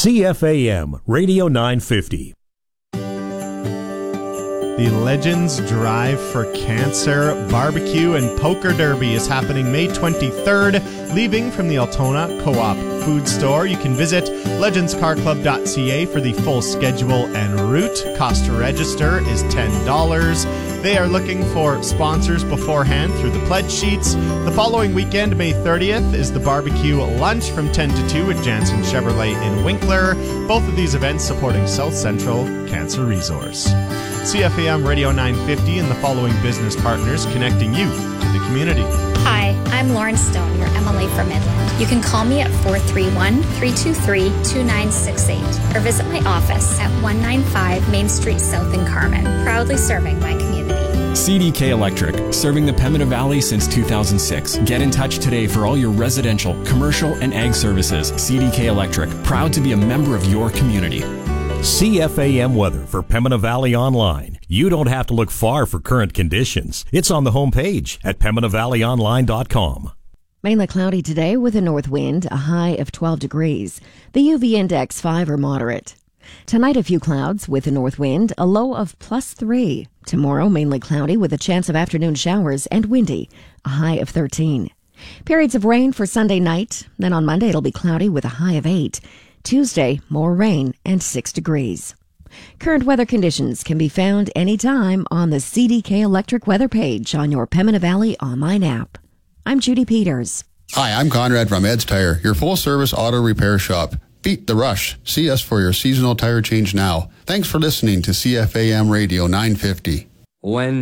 CFAM Radio 950. The Legends Drive for Cancer Barbecue and Poker Derby is happening May 23rd, leaving from the Altona Co-op Food Store. You can visit legendscarclub.ca for the full schedule and route. Cost to register is $10. They are looking for sponsors beforehand through the pledge sheets. The following weekend, May 30th, is the barbecue lunch from 10 to 2 at Jansen Chevrolet in Winkler. Both of these events supporting South Central Cancer Resource. CFAM Radio 950 and the following business partners connecting you to the community. Hi, I'm Lauren Stone, your MLA for Midland. You can call me at 431-323-2968 or visit my office at 195 Main Street South in Carmen, proudly serving my community. CDK Electric, serving the Pembina Valley since 2006. Get in touch today for all your residential, commercial, and ag services. CDK Electric, proud to be a member of your community. CFAM weather for Pembina Valley Online. You don't have to look far for current conditions. It's on the homepage at PembinaValleyOnline.com. Mainly cloudy today with a north wind, a high of 12 degrees. The UV index 5 or moderate. Tonight a few clouds with a north wind, a low of +3. Tomorrow mainly cloudy with a chance of afternoon showers and windy, a high of 13. Periods of rain for Sunday night. Then on Monday it'll be cloudy with a high of 8. Tuesday, more rain and 6 degrees. Current weather conditions can be found anytime on the CDK Electric weather page on your Pembina Valley online app. I'm Judy Peters. Hi, I'm Conrad from Ed's Tire, your full-service auto repair shop. Beat the rush. See us for your seasonal tire change now. Thanks for listening to CFAM Radio 950. When